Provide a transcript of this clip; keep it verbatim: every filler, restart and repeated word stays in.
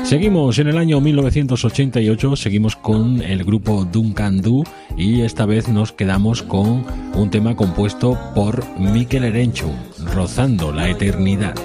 Seguimos en el año mil novecientos ochenta y ocho, seguimos con el grupo Duncan Du y esta vez nos quedamos con un tema compuesto por Mikel Erenchun, Rozando la Eternidad.